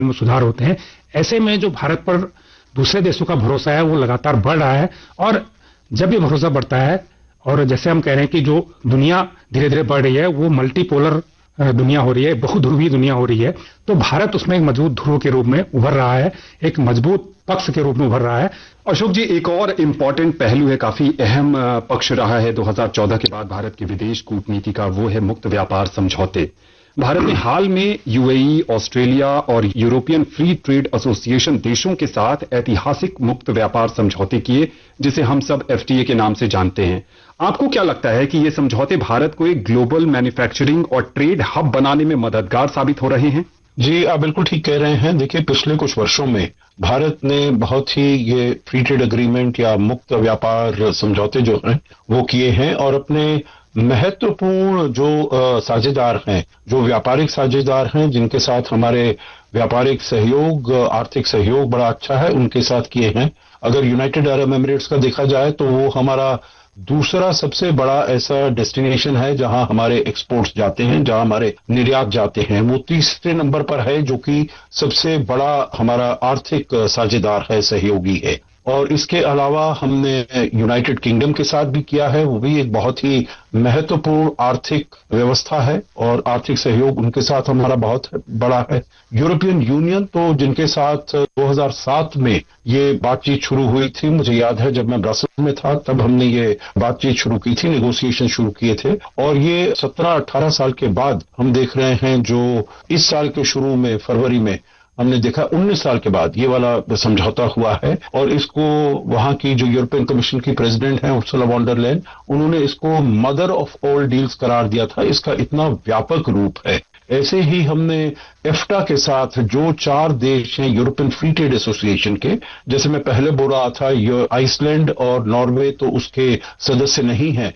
में सुधार होते हैं। ऐसे में जो भारत पर दूसरे देशों का भरोसा है वो लगातार बढ़ रहा है, और जब ये भरोसा बढ़ता है और जैसे हम कह रहे हैं कि जो दुनिया धीरे धीरे बढ़ रही है वो मल्टीपोलर दुनिया हो रही है, बहुध्रुवीय दुनिया हो रही है, तो भारत उसमें एक मजबूत ध्रुव के रूप में उभर रहा है, एक मजबूत पक्ष के रूप में उभर रहा है। अशोक जी, एक और इम्पोर्टेंट पहलू है, काफी अहम पक्ष रहा है 2014 के बाद भारत की विदेश कूटनीति का, वो है मुक्त व्यापार समझौते। भारत ने हाल में यूएई, ऑस्ट्रेलिया और यूरोपियन फ्री ट्रेड एसोसिएशन देशों के साथ ऐतिहासिक मुक्त व्यापार समझौते किए, जिसे हम सब एफटीए के नाम से जानते हैं। आपको क्या लगता है कि ये समझौते भारत को एक ग्लोबल मैन्युफैक्चरिंग और ट्रेड हब बनाने में मददगार साबित हो रहे हैं? जी, आप बिल्कुल ठीक कह रहे हैं। देखिए, पिछले कुछ वर्षों में भारत ने बहुत ही ये फ्री ट्रेड एग्रीमेंट या मुक्त व्यापार समझौते जो हैं वो किए हैं, और अपने महत्वपूर्ण जो साझेदार हैं, जो व्यापारिक साझेदार हैं, जिनके साथ हमारे व्यापारिक सहयोग, आर्थिक सहयोग बड़ा अच्छा है, उनके साथ किए हैं। अगर यूनाइटेड अरब एमिरेट्स का देखा जाए तो वो हमारा दूसरा सबसे बड़ा ऐसा डेस्टिनेशन है जहां हमारे एक्सपोर्ट्स जाते हैं, जहां हमारे निर्यात जाते हैं। वो तीसरे नंबर पर है, जो कि सबसे बड़ा हमारा आर्थिक साझेदार है, सहयोगी है। और इसके अलावा हमने यूनाइटेड किंगडम के साथ भी किया है, वो भी एक बहुत ही महत्वपूर्ण आर्थिक व्यवस्था है और आर्थिक सहयोग उनके साथ हमारा बहुत बड़ा है। यूरोपियन यूनियन, तो जिनके साथ 2007 में ये बातचीत शुरू हुई थी, मुझे याद है जब मैं ब्रसेल्स में था तब हमने ये बातचीत शुरू की थी, नेगोशिएशन शुरू किए थे, और ये 17-18 साल के बाद हम देख रहे हैं, जो इस साल के शुरू में फरवरी में हमने देखा, 19 साल के बाद ये वाला समझौता हुआ है। और इसको वहां की जो यूरोपियन कमीशन की प्रेसिडेंट हैं उर्सुला वॉन डर लेयन, उन्होंने इसको मदर ऑफ ऑल डील्स करार दिया था। इसका इतना व्यापक रूप है। ऐसे ही हमने एफ्टा के साथ जो 4 देश हैं यूरोपियन फ्री ट्रेड एसोसिएशन के, जैसे मैं पहले बोल रहा था, आइसलैंड और नॉर्वे तो उसके सदस्य नहीं हैं,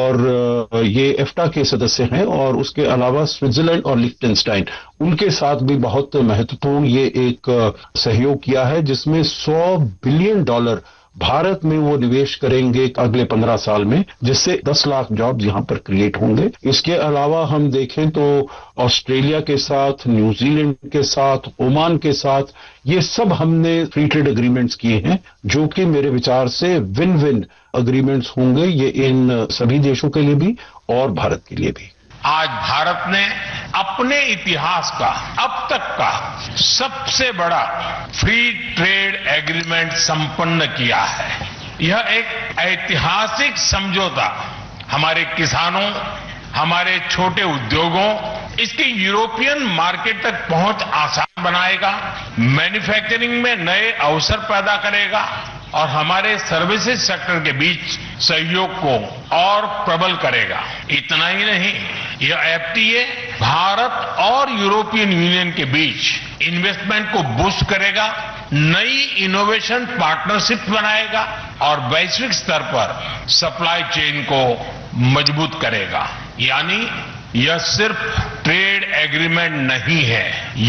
और ये एफ्टा के सदस्य हैं, और उसके अलावा स्विट्जरलैंड और लिechtenstein, उनके साथ भी बहुत महत्वपूर्ण ये एक सहयोग किया है, जिसमें $100 बिलियन भारत में वो निवेश करेंगे अगले 15 साल में, जिससे 10 लाख जॉब्स यहां पर क्रिएट होंगे। इसके अलावा हम देखें तो ऑस्ट्रेलिया के साथ, न्यूजीलैंड के साथ, ओमान के साथ, ये सब हमने फ्री ट्रेड एग्रीमेंट्स किए हैं, जो कि मेरे विचार से विन विन एग्रीमेंट्स होंगे, ये इन सभी देशों के लिए भी और भारत के लिए भी। आज भारत ने अपने इतिहास का अब तक का सबसे बड़ा फ्री ट्रेड एग्रीमेंट संपन्न किया है। यह एक ऐतिहासिक समझौता हमारे किसानों, हमारे छोटे उद्योगों, इसकी यूरोपियन मार्केट तक पहुंच आसान बनाएगा, मैन्युफैक्चरिंग में नए अवसर पैदा करेगा और हमारे सर्विसेज सेक्टर के बीच सहयोग को और प्रबल करेगा। इतना ही नहीं, यह एफटीए भारत और यूरोपियन यूनियन के बीच इन्वेस्टमेंट को बूस्ट करेगा, नई इनोवेशन पार्टनरशिप बनाएगा और वैश्विक स्तर पर सप्लाई चेन को मजबूत करेगा। यानी यह सिर्फ ट्रेड एग्रीमेंट नहीं है,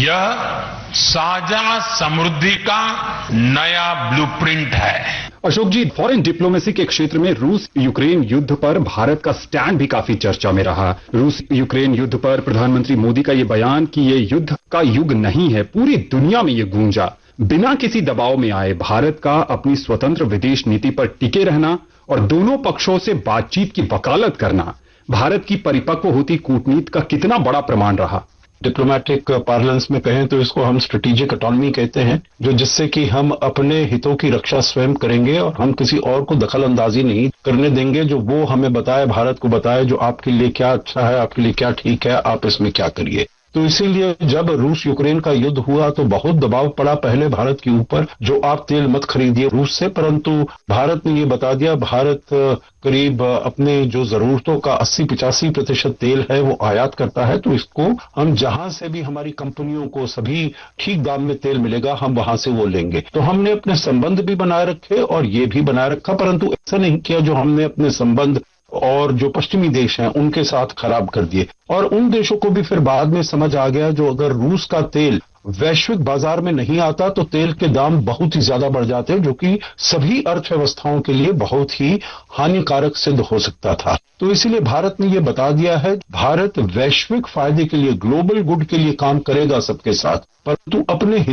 यह साझा समृद्धि का नया ब्लूप्रिंट है। अशोक जी, फॉरेन डिप्लोमेसी के क्षेत्र में रूस यूक्रेन युद्ध पर भारत का स्टैंड भी काफी चर्चा में रहा। रूस यूक्रेन युद्ध पर प्रधानमंत्री मोदी का ये बयान कि ये युद्ध का युग नहीं है, पूरी दुनिया में ये गूंजा। बिना किसी दबाव में आए भारत का अपनी स्वतंत्र विदेश नीति पर टिके रहना और दोनों पक्षों से बातचीत की वकालत करना भारत की परिपक्व होती कूटनीति का कितना बड़ा प्रमाण रहा। डिप्लोमेटिक पार्लेंस में कहें तो इसको हम स्ट्रेटेजिक ऑटोनॉमी कहते हैं, जो जिससे कि हम अपने हितों की रक्षा स्वयं करेंगे और हम किसी और को दखल अंदाजी नहीं करने देंगे। जो वो हमें बताए, भारत को बताए, जो आपके लिए क्या अच्छा है, आपके लिए क्या ठीक है, आप इसमें क्या करिए। तो इसीलिए जब रूस यूक्रेन का युद्ध हुआ तो बहुत दबाव पड़ा पहले भारत के ऊपर, जो आप तेल मत खरीदिए रूस से, परंतु भारत ने ये बता दिया, भारत करीब अपने जो जरूरतों का 80-85% तेल है वो आयात करता है, तो इसको हम जहां से भी हमारी कंपनियों को सभी ठीक दाम में तेल मिलेगा, हम वहां से वो लेंगे। तो हमने अपने संबंध भी बनाए रखे और ये भी बनाए रखा, परंतु ऐसा नहीं किया जो हमने अपने संबंध और जो पश्चिमी देश हैं उनके साथ खराब कर दिए। और उन देशों को भी फिर बाद में समझ आ गया, जो अगर रूस का तेल वैश्विक बाजार में नहीं आता तो तेल के दाम बहुत ही ज्यादा बढ़ जाते हैं, जो कि सभी अर्थव्यवस्थाओं के लिए बहुत ही हानिकारक सिद्ध हो सकता था। तो इसीलिए भारत ने यह बता दिया है, भारत वैश्विक फायदे के लिए, ग्लोबल गुड के लिए काम करेगा सबके साथ, परंतु अपने